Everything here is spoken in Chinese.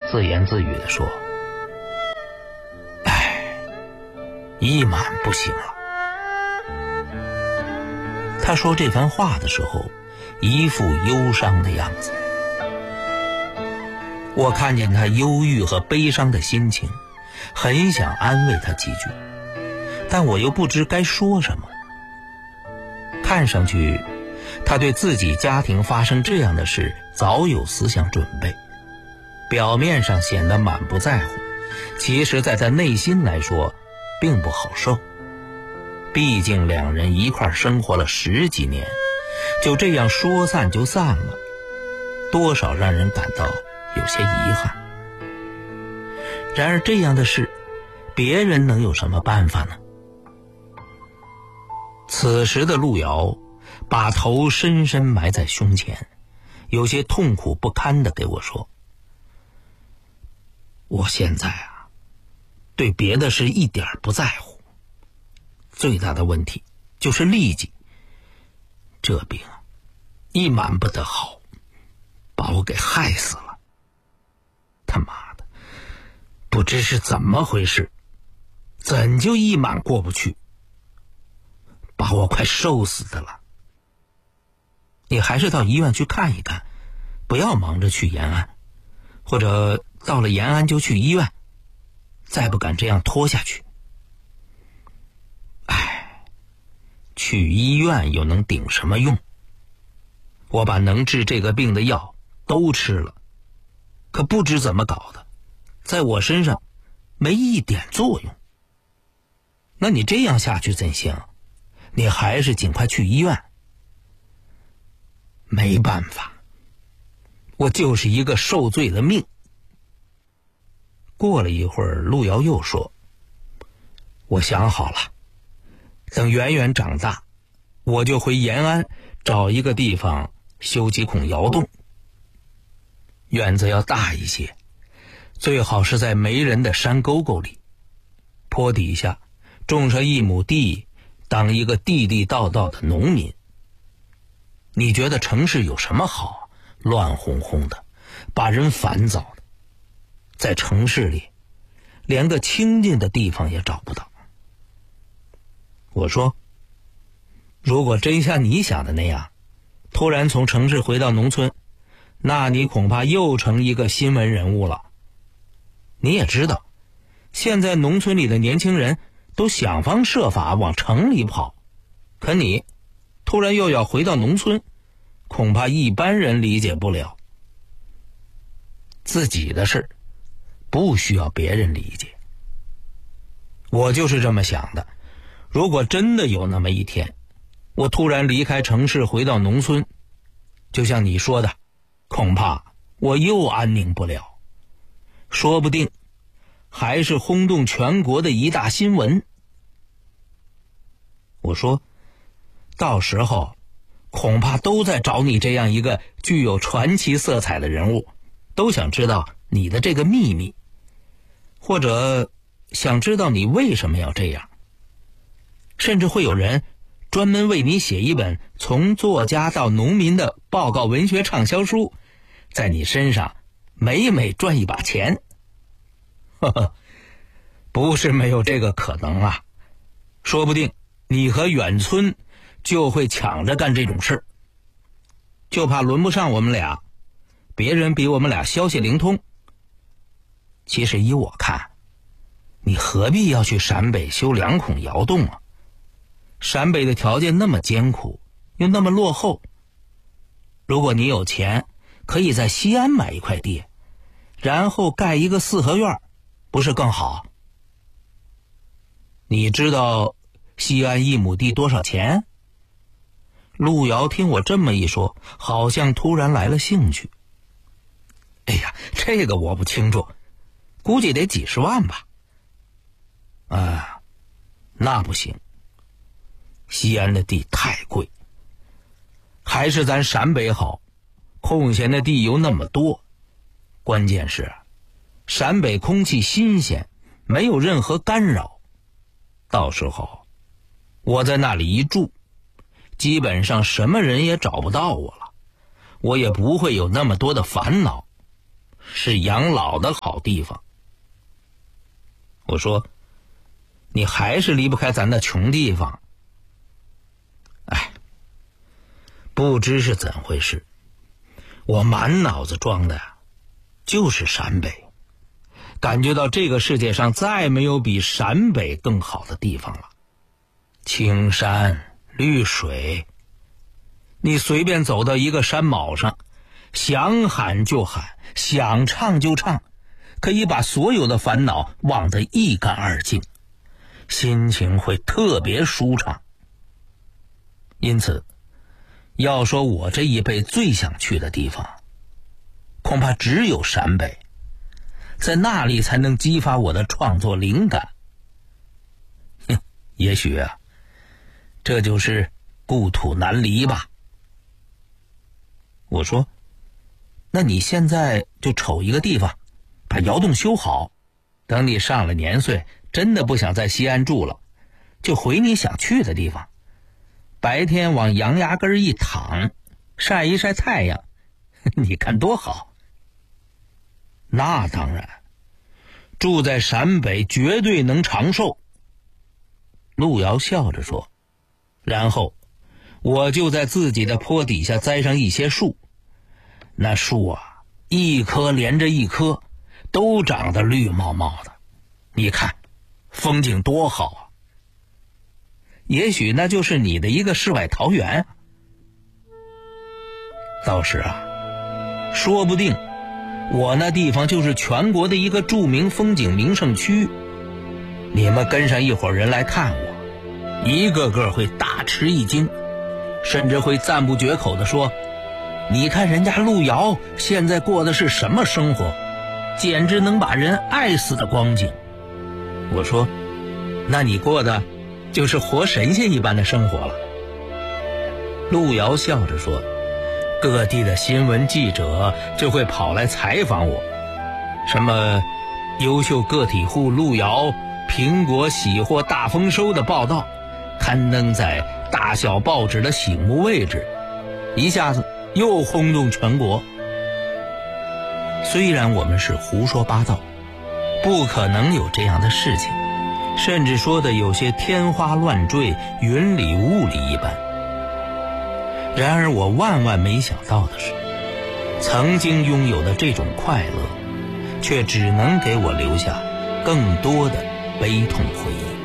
自言自语地说：“哎，一满不行了。”他说这番话的时候，一副忧伤的样子。我看见他忧郁和悲伤的心情，很想安慰他几句，但我又不知该说什么。看上去他对自己家庭发生这样的事早有思想准备，表面上显得满不在乎，其实在他内心来说并不好受。毕竟两人一块生活了10几年，就这样说散就散了，多少让人感到有些遗憾。然而这样的事，别人能有什么办法呢？此时的路遥把头深深埋在胸前，有些痛苦不堪地给我说：“我现在对别的事一点不在乎，最大的问题就是痢疾。这病一满不得好，把我给害死了。他妈的，不知是怎么回事，怎就一满过不去，把我快受死的了。你还是到医院去看一看，不要忙着去延安，或者到了延安就去医院，再不敢这样拖下去。哎，去医院又能顶什么用？我把能治这个病的药都吃了，可不知怎么搞的，在我身上没一点作用。那你这样下去怎行？你还是尽快去医院。没办法，我就是一个受罪的命。过了一会儿，路遥又说：“我想好了，等圆圆长大，我就回延安找一个地方修几孔窑洞。院子要大一些，最好是在没人的山沟沟里，坡底下种上1亩地，当一个地地道道的农民。你觉得城市有什么好？乱哄哄的，把人烦躁的，在城市里连个清静的地方也找不到。”我说：“如果真像你想的那样，突然从城市回到农村，那你恐怕又成一个新闻人物了。你也知道，现在农村里的年轻人都想方设法往城里跑，可你突然又要回到农村，恐怕一般人理解不了。自己的事不需要别人理解。我就是这么想的，如果真的有那么一天，我突然离开城市回到农村，就像你说的，恐怕我又安宁不了，说不定还是轰动全国的一大新闻。”我说：“到时候恐怕都在找你这样一个具有传奇色彩的人物，都想知道你的这个秘密，或者想知道你为什么要这样。甚至会有人专门为你写一本从作家到农民的报告文学畅销书，在你身上每每赚一把钱。”呵呵，不是没有这个可能啊，说不定你和远村就会抢着干这种事，就怕轮不上我们俩，别人比我们俩消息灵通。其实依我看，你何必要去陕北修2孔窑洞啊？陕北的条件那么艰苦，又那么落后。如果你有钱，可以在西安买一块地，然后盖一个4合院，不是更好？你知道西安1亩地多少钱？路遥听我这么一说，好像突然来了兴趣。哎呀，这个我不清楚，估计得几十万吧。那不行，西安的地太贵，还是咱陕北好，空闲的地又那么多，关键是陕北空气新鲜，没有任何干扰，到时候我在那里一住，基本上什么人也找不到我了，我也不会有那么多的烦恼， 是养老的好地方。我说，你还是离不开咱那穷地方。哎，不知是怎回事，我满脑子装的就是陕北，感觉到这个世界上再没有比陕北更好的地方了。青山绿水，你随便走到一个山峁上，想喊就喊，想唱就唱，可以把所有的烦恼忘得一干二净，心情会特别舒畅。因此，要说我这一辈最想去的地方，恐怕只有陕北，在那里才能激发我的创作灵感。也许啊，这就是故土难离吧。我说，那你现在就瞅一个地方，把窑洞修好，等你上了年岁，真的不想在西安住了，就回你想去的地方，白天往羊牙根一躺，晒一晒太阳，你看多好。那当然，住在陕北绝对能长寿。路遥笑着说，然后我就在自己的坡底下栽上一些树，那树啊，一棵连着一棵，都长得绿茂茂的，你看风景多好啊。也许那就是你的一个世外桃源。倒是啊，说不定我那地方就是全国的一个著名风景名胜区，你们跟上一伙人来看我，一个个会大吃一惊，甚至会赞不绝口地说，你看人家路遥现在过的是什么生活，简直能把人爱死的光景。我说，那你过的就是活神仙一般的生活了。路遥笑着说，各地的新闻记者就会跑来采访我，什么优秀个体户路遥苹果喜获大丰收的报道，刊登在大小报纸的醒目位置，一下子又轰动全国。虽然我们是胡说八道，不可能有这样的事情，甚至说的有些天花乱坠，云里雾里一般。然而我万万没想到的是，曾经拥有的这种快乐，却只能给我留下更多的悲痛回忆。